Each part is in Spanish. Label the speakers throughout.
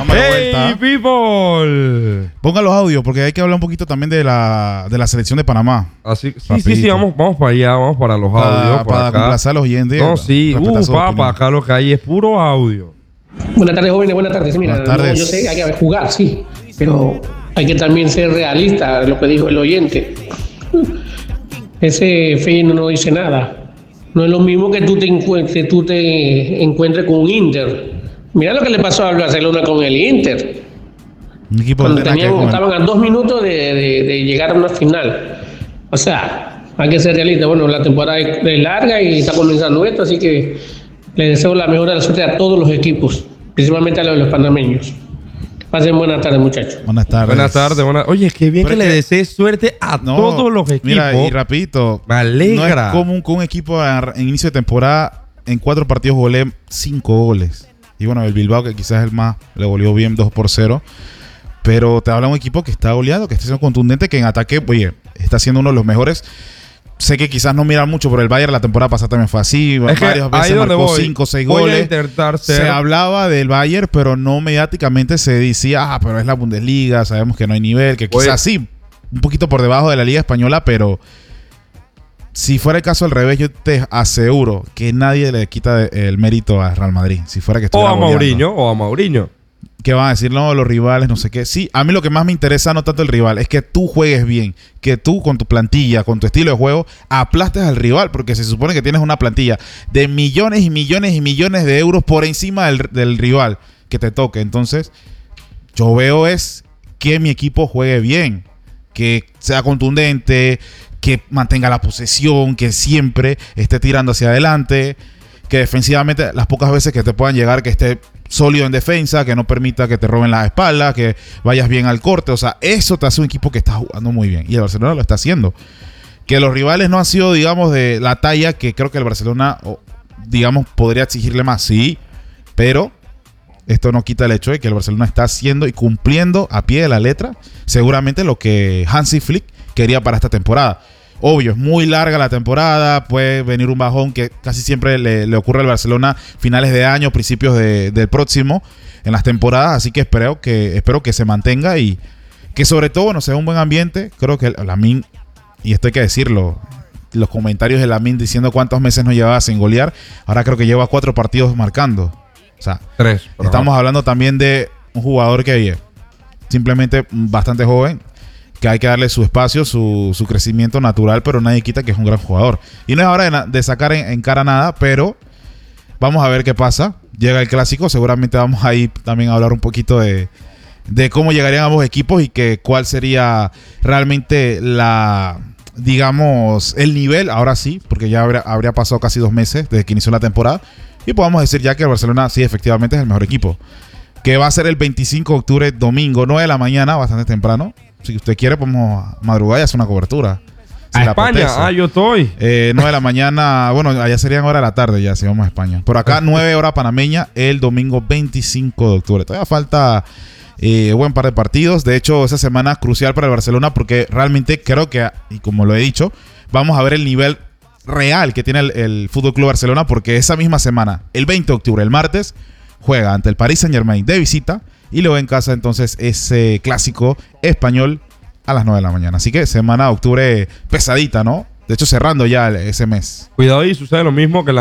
Speaker 1: estamos de vuelta.
Speaker 2: ¡Hey, people!
Speaker 1: Ponga los audios porque hay que hablar un poquito también de la selección de Panamá.
Speaker 2: Sí, vamos para allá, vamos para los audios.
Speaker 1: Para complacer a los oyentes.
Speaker 2: No, sí, papá, acá lo que hay es puro audio.
Speaker 3: Buenas tardes, jóvenes, buenas tardes. Mira,
Speaker 1: buenas tardes.
Speaker 3: yo sé que hay que jugar, sí, pero hay que también ser realista, lo que dijo el oyente. Ese Feyenoord no dice nada. No es lo mismo que tú te encuentres con un Inter. Mira lo que le pasó al Barcelona con el Inter.
Speaker 1: Un equipo
Speaker 3: Cuando estaban a 2 minutos de llegar a una final. O sea, hay que ser realista. Bueno, la temporada es larga y está comenzando esto, así que le deseo la mejor de la suerte a todos los equipos, principalmente a los panameños. Pasen buenas tardes, muchachos.
Speaker 1: Buenas tardes.
Speaker 2: Buenas tardes. Oye, qué bien
Speaker 1: pero
Speaker 2: que le desees suerte a todos los equipos.
Speaker 1: Mira, y rapidito.
Speaker 2: Me alegra.
Speaker 1: No es común que un equipo en inicio de temporada en 4 partidos golee 5 goles. Y bueno, el Bilbao, que quizás es el más, le goleó bien 2-0. Pero te habla de un equipo que está goleado, que está siendo contundente, que en ataque, oye, está siendo uno de los mejores. Sé que quizás no miran mucho, pero el Bayern la temporada pasada también fue así. Varias veces marcó 5 o 6 goles. Se hablaba del Bayern, pero no mediáticamente se decía, pero es la Bundesliga, sabemos que no hay nivel, que quizás sí, un poquito por debajo de la Liga Española, pero si fuera el caso al revés, yo te aseguro que nadie le quita el mérito a Real Madrid. Si fuera que estuviera
Speaker 2: o a Mourinho.
Speaker 1: Que van a decir, no, los rivales, no sé qué. Sí, a mí lo que más me interesa no tanto el rival, es que tú juegues bien, que tú con tu plantilla, con tu estilo de juego, aplastes al rival, porque se supone que tienes una plantilla de millones y millones y millones de euros por encima del rival que te toque. Entonces, yo veo es que mi equipo juegue bien, que sea contundente, que mantenga la posesión, que siempre esté tirando hacia adelante, que defensivamente las pocas veces que te puedan llegar, que esté sólido en defensa, que no permita que te roben la espalda, que vayas bien al corte. O sea, eso te hace un equipo que está jugando muy bien. Y el Barcelona lo está haciendo. Que los rivales no han sido, digamos, de la talla que creo que el Barcelona, digamos, podría exigirle más. Sí, pero esto no quita el hecho de que el Barcelona está haciendo y cumpliendo a pie de la letra seguramente lo que Hansi Flick quería para esta temporada. Obvio, es muy larga la temporada, puede venir un bajón que casi siempre le ocurre al Barcelona finales de año, principios del próximo en las temporadas, así que espero que se mantenga y que sobre todo, bueno, sea un buen ambiente. Creo que Lamine, y esto hay que decirlo, los comentarios de Lamine diciendo cuántos meses no llevaba sin golear, ahora creo que lleva 4 partidos marcando. O sea,
Speaker 2: 3.
Speaker 1: Estamos hablando también de un jugador que simplemente bastante joven, que hay que darle su espacio, su crecimiento natural, pero nadie quita que es un gran jugador. Y no es hora de sacar en cara nada, pero vamos a ver qué pasa. Llega el clásico, seguramente vamos a ir también a hablar un poquito de cómo llegarían ambos equipos y cuál sería realmente digamos, el nivel, ahora sí, porque ya habría pasado casi 2 meses desde que inició la temporada, y podemos decir ya que el Barcelona sí, efectivamente es el mejor equipo. Que va a ser el 25 de octubre, domingo, 9 de la mañana, bastante temprano. Si usted quiere, podemos madrugar y hacer una cobertura.
Speaker 2: Si a España, yo estoy.
Speaker 1: 9 de la mañana, bueno, allá serían hora de la tarde ya, si vamos a España. Por acá, 9 hora panameña, el domingo 25 de octubre. Todavía falta buen par de partidos. De hecho, esa semana es crucial para el Barcelona porque realmente creo que, y como lo he dicho, vamos a ver el nivel real que tiene el Fútbol Club Barcelona, porque esa misma semana, el 20 de octubre, el martes, juega ante el Paris Saint-Germain de visita y luego en casa entonces ese clásico español a las 9 de la mañana. Así que semana de octubre pesadita, ¿no? De hecho, cerrando ya ese mes.
Speaker 2: Cuidado, y sucede lo mismo que en la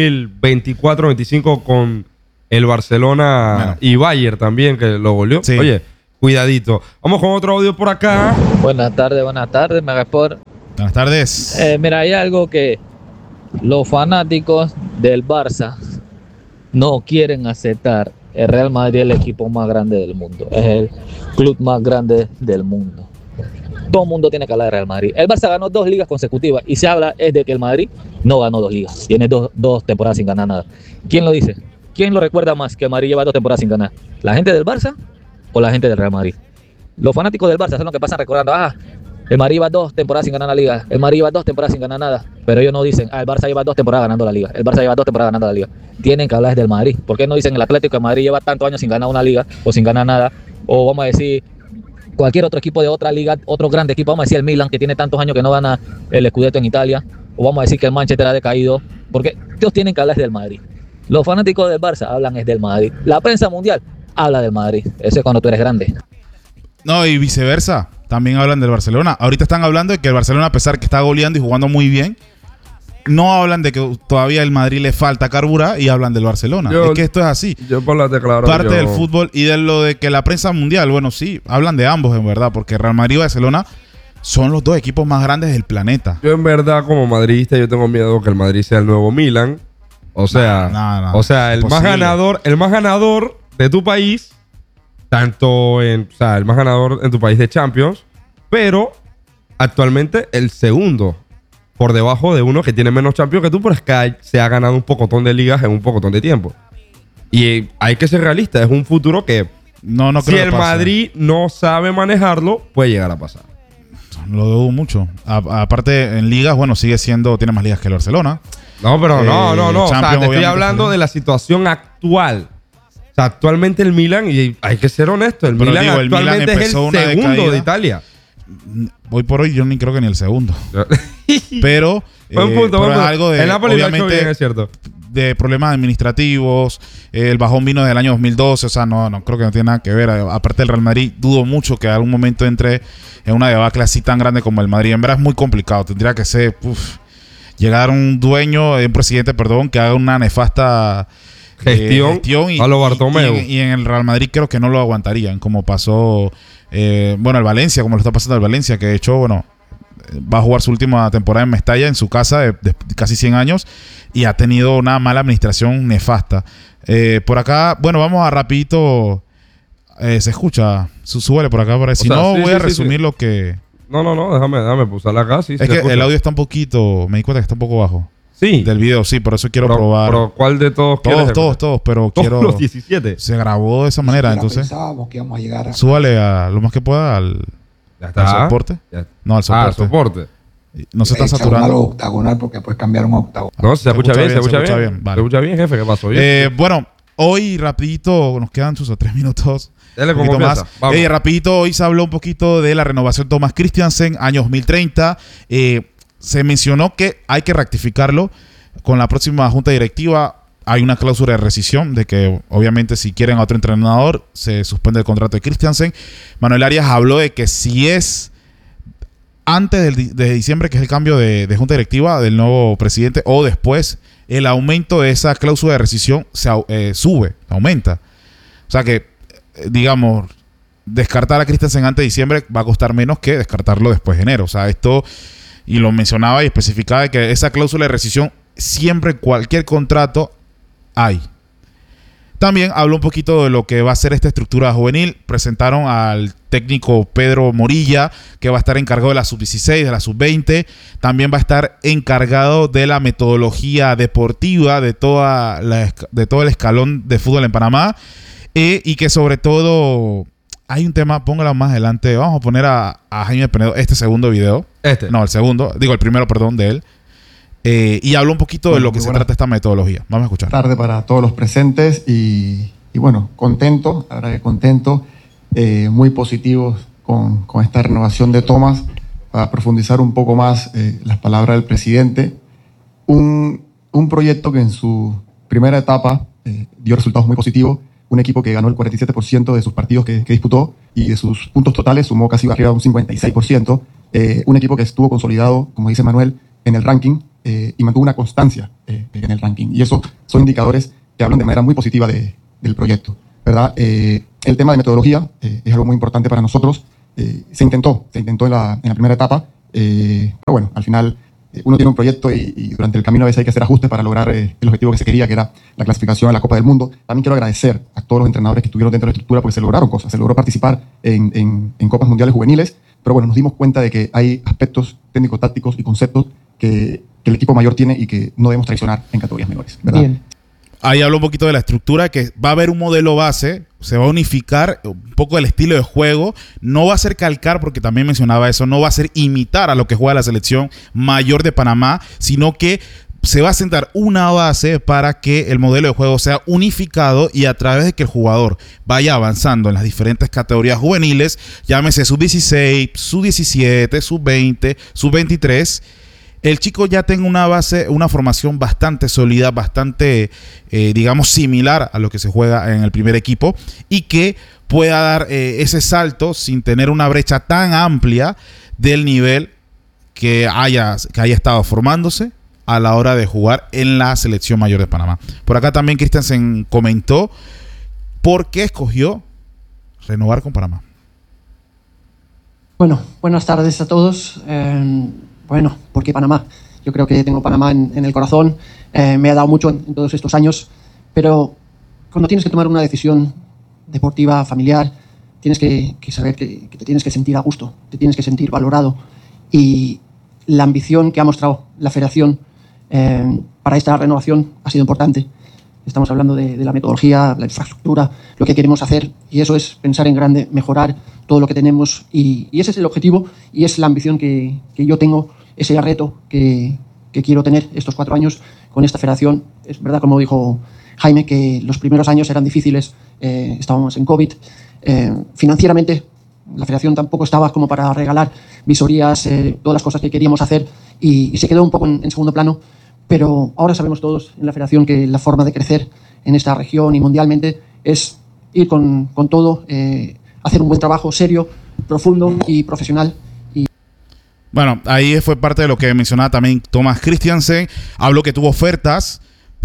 Speaker 2: 2024-25 con el Barcelona y Bayern también, que lo goleó. Sí. Oye, cuidadito. Vamos con otro audio por acá.
Speaker 4: Buenas tardes, Megasport.
Speaker 1: Buenas tardes.
Speaker 4: Mira, hay algo que los fanáticos del Barça no quieren aceptar. El Real Madrid es el equipo más grande del mundo. Es el club más grande del mundo. Todo el mundo tiene que hablar de Real Madrid. El Barça ganó 2 ligas consecutivas y se habla es de que el Madrid no ganó 2 ligas. Tiene dos temporadas sin ganar nada. ¿Quién lo dice? ¿Quién lo recuerda más que el Madrid lleva 2 temporadas sin ganar? ¿La gente del Barça o la gente del Real Madrid? Los fanáticos del Barça son los que pasan recordando, el Madrid lleva 2 temporadas sin ganar la liga. El Madrid lleva 2 temporadas sin ganar nada. Pero ellos no dicen, el Barça lleva 2 temporadas ganando la liga. El Barça lleva 2 temporadas ganando la liga. Tienen que hablar del Madrid. ¿Por qué no dicen el Atlético de Madrid lleva tantos años sin ganar una liga o sin ganar nada? O vamos a decir cualquier otro equipo de otra liga, otro grande equipo. Vamos a decir el Milan, que tiene tantos años que no gana el Scudetto en Italia. O vamos a decir que el Manchester ha decaído. Porque ellos tienen que hablar del Madrid. Los fanáticos del Barça hablan es del Madrid. La prensa mundial habla del Madrid. Eso es cuando tú eres grande.
Speaker 1: No, y viceversa. También hablan del Barcelona. Ahorita están hablando de que el Barcelona, a pesar que está goleando y jugando muy bien, no hablan de que todavía el Madrid le falta carburar y hablan del Barcelona. Es que esto es así.
Speaker 2: Yo por la declaración.
Speaker 1: Parte del fútbol y de lo de que la prensa mundial, bueno, sí, hablan de ambos en verdad, porque Real Madrid y Barcelona son los dos equipos más grandes del planeta.
Speaker 2: Yo en verdad, como madridista, yo tengo miedo que el Madrid sea el nuevo Milan. O sea, el más ganador de tu país, el más ganador en tu país de Champions, pero actualmente el segundo, por debajo de uno que tiene menos Champions que tú, pero es que se ha ganado un pocotón de ligas en un pocotón de tiempo. Y hay que ser realista, es un futuro que
Speaker 1: no
Speaker 2: si el Madrid no sabe manejarlo, puede llegar a pasar.
Speaker 1: Lo dudo mucho. Aparte, en ligas, bueno, tiene más ligas que el Barcelona.
Speaker 2: No, pero no. O sea, te estoy hablando de la situación actual. O sea, actualmente el Milan, y hay que ser honesto, el Milan actualmente es el segundo de Italia.
Speaker 1: Hoy por hoy yo ni creo que ni el segundo. Pero
Speaker 2: buen punto.
Speaker 1: algo de,
Speaker 2: el Napoli
Speaker 1: obviamente,
Speaker 2: bien, es cierto,
Speaker 1: de problemas administrativos. El bajón vino desde el año 2012. O sea, no creo que no tiene nada que ver. Aparte del Real Madrid, dudo mucho que en algún momento entre en una debacle así tan grande como el Madrid. En verdad es muy complicado. Tendría que ser llegar un presidente, que haga una nefasta
Speaker 2: gestión a lo Bartomeu.
Speaker 1: Y en el Real Madrid creo que no lo aguantarían, como pasó el Valencia, como lo está pasando el Valencia, que de hecho, va a jugar su última temporada en Mestalla, en su casa de casi 100 años, y ha tenido una mala administración nefasta. Por acá, vamos a rapidito. Se escucha, súbele por acá, si no voy a resumir lo que...
Speaker 2: No, déjame pulsarla acá. Sí,
Speaker 1: es que el audio está un poquito, me di cuenta que está un poco bajo.
Speaker 2: Sí.
Speaker 1: Del video, sí, por eso quiero probar.
Speaker 2: Pero ¿cuál de todos?
Speaker 1: Todos, pero quiero...
Speaker 2: Los 17.
Speaker 1: Se grabó de esa manera, entonces...
Speaker 5: Pensábamos que íbamos a llegar a...
Speaker 1: Súbale a lo más que pueda al soporte.
Speaker 2: No, al soporte. Al soporte.
Speaker 1: No se está saturando.
Speaker 5: Un octagonal porque puedes cambiar un octagonal.
Speaker 2: No, se escucha bien. Vale. Se escucha bien, jefe. ¿Qué pasó?
Speaker 1: Hoy rapidito, nos quedan 3 minutos.
Speaker 2: Dale con confianza.
Speaker 1: Rapidito, hoy se habló un poquito de la renovación de Thomas Christiansen, año 2030. Se mencionó que hay que rectificarlo con la próxima junta directiva. Hay una cláusula de rescisión de que obviamente si quieren a otro entrenador se suspende el contrato de Christiansen. Manuel Arias habló de que si es antes de diciembre, que es el cambio de junta directiva del nuevo presidente, o después, el aumento de esa cláusula de rescisión aumenta. O sea que, digamos, descartar a Christiansen antes de diciembre va a costar menos que descartarlo después de enero. O sea, esto, y lo mencionaba y especificaba, de que esa cláusula de rescisión siempre en cualquier contrato hay. También habló un poquito de lo que va a ser esta estructura juvenil. Presentaron al técnico Pedro Morilla, que va a estar encargado de la sub-16, de la sub-20. También va a estar encargado de la metodología deportiva de todo el escalón de fútbol en Panamá. Y que sobre todo hay un tema, póngalo más adelante. Vamos a poner a Jaime Penedo este segundo video. No, el primero, de él. Y habló un poquito de lo que se trata esta metodología. Vamos a escuchar.
Speaker 5: Tarde para todos los presentes y contento, la verdad que contento, muy positivos con esta renovación de Thomas, para profundizar un poco más las palabras del presidente. Un proyecto que en su primera etapa dio resultados muy positivos. Un equipo que ganó el 47% de sus partidos que disputó y de sus puntos totales sumó casi arriba de un 56%. Un equipo que estuvo consolidado, como dice Manuel, en el ranking, y mantuvo una constancia en el ranking. Y eso son indicadores que hablan de manera muy positiva del proyecto, ¿verdad? El tema de metodología es algo muy importante para nosotros. Se intentó en la primera etapa, pero bueno, al final uno tiene un proyecto y durante el camino a veces hay que hacer ajustes para lograr el objetivo que se quería, que era la clasificación a la Copa del Mundo. También quiero agradecer a todos los entrenadores que estuvieron dentro de la estructura, porque se lograron cosas. Se logró participar en Copas Mundiales Juveniles, pero bueno, nos dimos cuenta de que hay aspectos técnicos, tácticos y conceptos que el equipo mayor tiene y que no debemos traicionar en categorías menores, ¿verdad?
Speaker 1: Bien. Ahí hablo un poquito de la estructura, que va a haber un modelo base, se va a unificar un poco el estilo de juego, no va a ser calcar, porque también mencionaba eso, no va a ser imitar a lo que juega la selección mayor de Panamá, sino que se va a sentar una base para que el modelo de juego sea unificado, y a través de que el jugador vaya avanzando en las diferentes categorías juveniles, llámese sub-16, sub-17, sub-20, sub-23, el chico ya tenga una base, una formación bastante sólida, bastante, digamos, similar a lo que se juega en el primer equipo, y que pueda dar ese salto sin tener una brecha tan amplia del nivel que haya estado formándose a la hora de jugar en la selección mayor de Panamá. Por acá también Christiansen comentó por qué escogió renovar con Panamá.
Speaker 6: Bueno, buenas tardes a todos. Bueno, ¿por qué Panamá? Yo creo que tengo Panamá en el corazón. Me ha dado mucho en todos estos años, pero cuando tienes que tomar una decisión deportiva, familiar, tienes que saber que te tienes que sentir a gusto, te tienes que sentir valorado. Y la ambición que ha mostrado la federación para esta renovación ha sido importante. Estamos hablando de la metodología, la infraestructura, lo que queremos hacer, y eso es pensar en grande, mejorar todo lo que tenemos, y ese es el objetivo y es la ambición que yo tengo, ese reto que quiero tener estos 4 años con esta federación. Es verdad, como dijo Jaime, que los primeros años eran difíciles, estábamos en COVID, financieramente la federación tampoco estaba como para regalar visorías, todas las cosas que queríamos hacer, y se quedó un poco en segundo plano. Pero ahora sabemos todos en la federación que la forma de crecer en esta región y mundialmente es ir con todo, hacer un buen trabajo serio, profundo y profesional.
Speaker 1: Bueno, ahí fue parte de lo que mencionaba también Thomas Christiansen. Habló que tuvo ofertas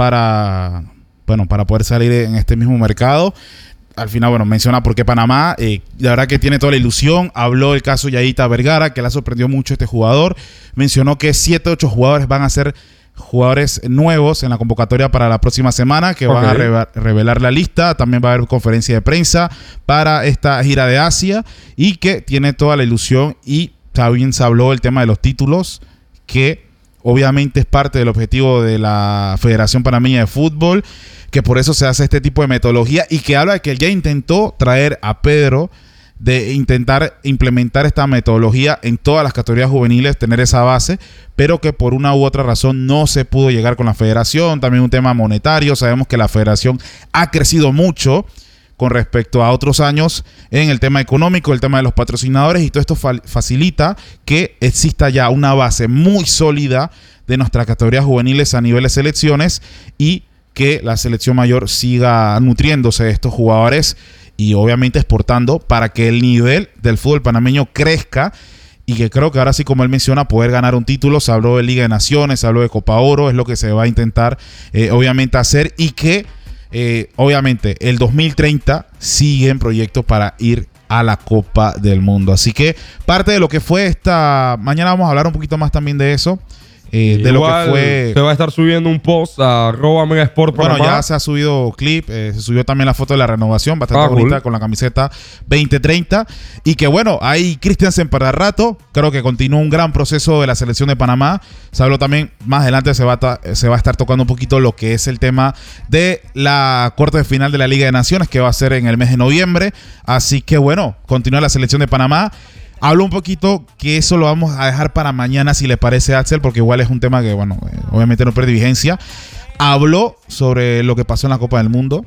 Speaker 1: para poder salir en este mismo mercado. Al final, menciona por qué Panamá. La verdad que tiene toda la ilusión. Habló del caso Yayita Vergara, que le sorprendió mucho este jugador. Mencionó que 7 u 8 jugadores van a ser jugadores nuevos en la convocatoria para la próxima semana, que van a revelar la lista. También va a haber conferencia de prensa para esta gira de Asia, y que tiene toda la ilusión. Y también se habló del tema de los títulos, que obviamente es parte del objetivo de la Federación Panameña de Fútbol, que por eso se hace este tipo de metodología, y que habla de que él ya intentó traer a Pedro de intentar implementar esta metodología en todas las categorías juveniles, tener esa base, pero que por una u otra razón no se pudo llegar con la federación. También un tema monetario. Sabemos que la federación ha crecido mucho con respecto a otros años en el tema económico, el tema de los patrocinadores, y todo esto facilita que exista ya una base muy sólida de nuestras categorías juveniles a nivel de selecciones, y que la selección mayor siga nutriéndose de estos jugadores y obviamente exportando para que el nivel del fútbol panameño crezca, y que creo que ahora sí, como él menciona, poder ganar un título. Se habló de Liga de Naciones, se habló de Copa Oro, es lo que se va a intentar obviamente hacer, y que obviamente el 2030 siguen proyectos para ir a la Copa del Mundo. Así que parte de lo que fue esta mañana, vamos a hablar un poquito más también de eso. De lo que fue.
Speaker 2: Se va a estar subiendo un post a @megasport Panamá.
Speaker 1: Bueno, ya se ha subido clip, se subió también la foto de la renovación, bastante bonita, cool, con la camiseta 2030. Y que bueno, ahí Christiansen para rato. Creo que continúa un gran proceso de la selección de Panamá. Se habló también, más adelante se va a estar tocando un poquito lo que es el tema de la cuarta de final de la Liga de Naciones, que va a ser en el mes de noviembre. Así que bueno, continúa la selección de Panamá. Hablo un poquito, que eso lo vamos a dejar para mañana, si le parece, Axel, porque igual es un tema que, obviamente no pierde vigencia. Habló sobre lo que pasó en la Copa del Mundo,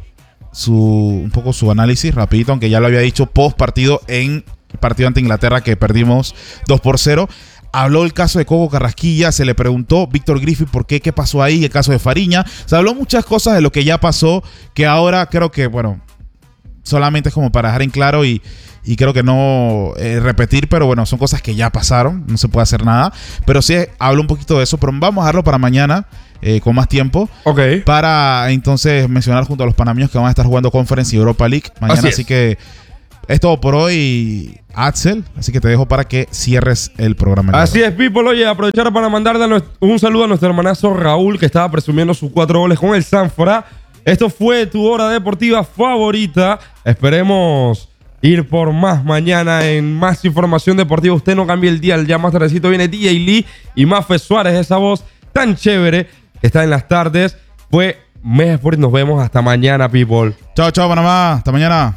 Speaker 1: un poco su análisis, rapidito, aunque ya lo había dicho post partido en el partido ante Inglaterra, que perdimos 2-0. Habló del caso de Coco Carrasquilla, se le preguntó Víctor Griffith por qué pasó ahí, el caso de Fariña. Se habló muchas cosas de lo que ya pasó, que ahora creo que, solamente es como para dejar en claro y creo que no repetir, pero son cosas que ya pasaron, no se puede hacer nada. Pero sí hablo un poquito de eso, pero vamos a dejarlo para mañana con más tiempo. Para entonces mencionar junto a los panameños que van a estar jugando Conference y Europa League mañana. Así que es todo por hoy, Axel. Así que te dejo para que cierres el programa.
Speaker 2: Así es, people. Oye, aprovechar para mandarle un saludo a nuestro hermanazo Raúl, que estaba presumiendo sus 4 goles con el Sanfora. Esto fue tu hora deportiva favorita. Esperemos ir por más mañana en más información deportiva. Usted no cambie el día, ya más tardecito viene DJ Lee y Mafe Suárez, esa voz tan chévere que está en las tardes. Fue Mega Sport y nos vemos hasta mañana, people.
Speaker 1: Chao, chao, Panamá. Hasta mañana.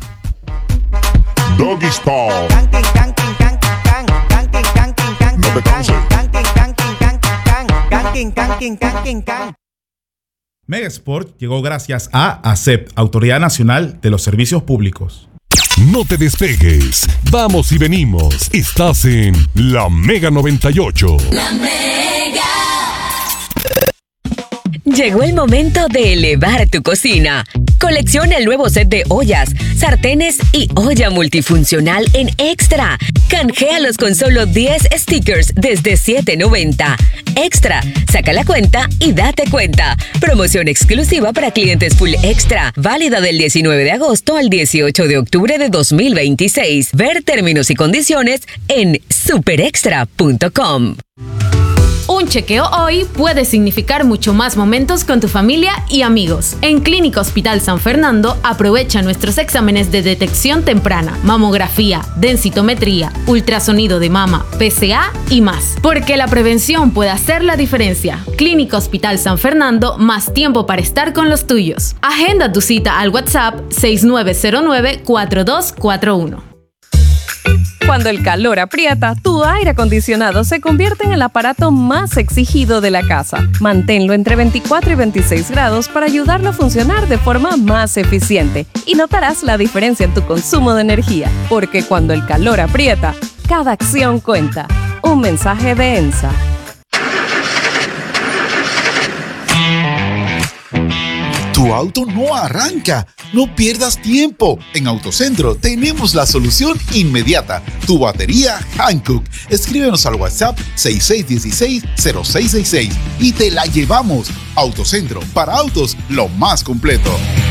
Speaker 7: Doggy Style. No te canses.
Speaker 1: Mega Sport llegó gracias a ASEP, Autoridad Nacional de los Servicios Públicos.
Speaker 7: No te despegues. Vamos y venimos. Estás en La Mega 98.
Speaker 8: La Mega. Llegó el momento de elevar tu cocina. Colecciona el nuevo set de ollas, sartenes y olla multifuncional en Extra. Canjealos con solo 10 stickers desde $7.90. Extra, saca la cuenta y date cuenta. Promoción exclusiva para clientes Full Extra. Válida del 19 de agosto al 18 de octubre de 2026. Ver términos y condiciones en superextra.com.
Speaker 9: Un chequeo hoy puede significar mucho más momentos con tu familia y amigos. En Clínica Hospital San Fernando aprovecha nuestros exámenes de detección temprana, mamografía, densitometría, ultrasonido de mama, PSA y más. Porque la prevención puede hacer la diferencia. Clínica Hospital San Fernando, más tiempo para estar con los tuyos. Agenda tu cita al WhatsApp 6909-4241.
Speaker 10: Cuando el calor aprieta, tu aire acondicionado se convierte en el aparato más exigido de la casa. Manténlo entre 24 y 26 grados para ayudarlo a funcionar de forma más eficiente y notarás la diferencia en tu consumo de energía. Porque cuando el calor aprieta, cada acción cuenta. Un mensaje de ENSA.
Speaker 11: Tu auto no arranca. No pierdas tiempo. En Autocentro tenemos la solución inmediata. Tu batería Hankook. Escríbenos al WhatsApp 6616-0666 y te la llevamos. Autocentro, para autos, lo más completo.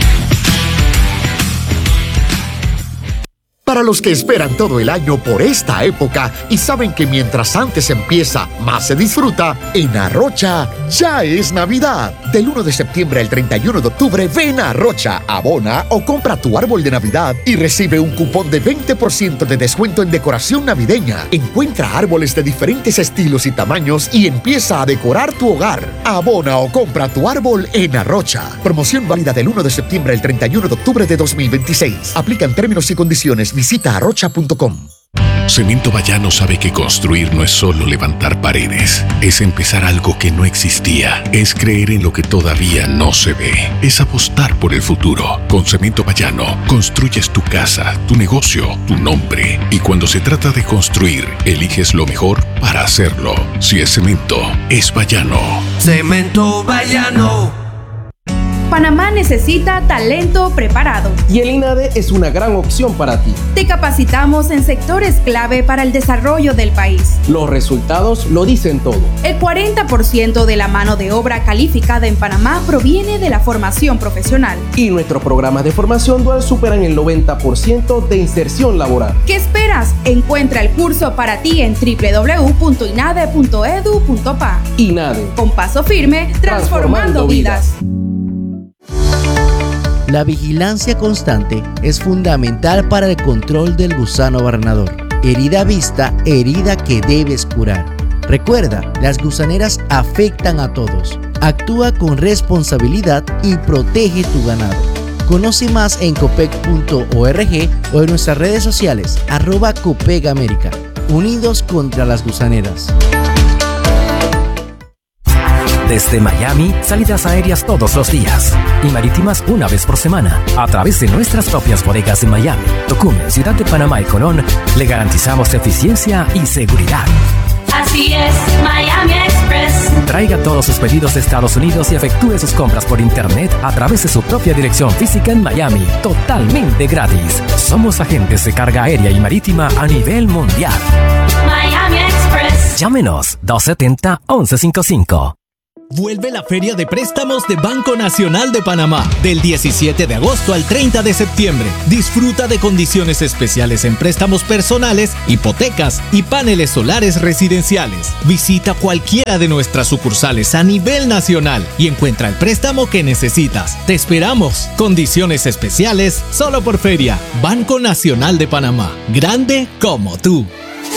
Speaker 12: Para los que esperan todo el año por esta época y saben que mientras antes empieza, más se disfruta, en Arrocha ya es Navidad. Del 1 de septiembre al 31 de octubre, ven a Arrocha, abona o compra tu árbol de Navidad y recibe un cupón de 20% de descuento en decoración navideña. Encuentra árboles de diferentes estilos y tamaños y empieza a decorar tu hogar. Abona o compra tu árbol en Arrocha. Promoción válida del 1 de septiembre al 31 de octubre de 2026. Aplican términos y condiciones. Visita arrocha.com.
Speaker 13: Cemento Bayano sabe que construir no es solo levantar paredes, es empezar algo que no existía, es creer en lo que todavía no se ve, es apostar por el futuro. Con Cemento Bayano construyes tu casa, tu negocio, tu nombre, y cuando se trata de construir, eliges lo mejor para hacerlo. Si es cemento, es Bayano.
Speaker 14: Cemento Bayano.
Speaker 15: Panamá necesita talento preparado.
Speaker 16: Y el INADE es una gran opción para ti.
Speaker 15: Te capacitamos en sectores clave para el desarrollo del país.
Speaker 16: Los resultados lo dicen todo.
Speaker 15: El 40% de la mano de obra calificada en Panamá proviene de la formación profesional.
Speaker 16: Y nuestros programas de formación dual superan el 90% de inserción laboral.
Speaker 15: ¿Qué esperas? Encuentra el curso para ti en www.inade.edu.pa.
Speaker 16: INADE.
Speaker 15: Con paso firme, transformando vidas.
Speaker 17: La vigilancia constante es fundamental para el control del gusano barrenador. Herida vista, herida que debes curar. Recuerda, las gusaneras afectan a todos. Actúa con responsabilidad y protege tu ganado. Conoce más en copec.org o en nuestras redes sociales @copegamerica. Unidos contra las gusaneras.
Speaker 18: Desde Miami, salidas aéreas todos los días y marítimas una vez por semana a través de nuestras propias bodegas en Miami, Tocumen, Ciudad de Panamá y Colón. Le garantizamos eficiencia y seguridad.
Speaker 19: Así es, Miami Express.
Speaker 18: Traiga todos sus pedidos de Estados Unidos y efectúe sus compras por internet a través de su propia dirección física en Miami, totalmente gratis. Somos agentes de carga aérea y marítima a nivel mundial.
Speaker 19: Miami Express.
Speaker 18: Llámenos 270-1155.
Speaker 20: Vuelve la Feria de Préstamos de Banco Nacional de Panamá del 17 de agosto al 30 de septiembre. Disfruta de condiciones especiales en préstamos personales, hipotecas y paneles solares residenciales. Visita cualquiera de nuestras sucursales a nivel nacional y encuentra el préstamo que necesitas. Te esperamos. Condiciones especiales solo por Feria. Banco Nacional de Panamá. Grande como tú.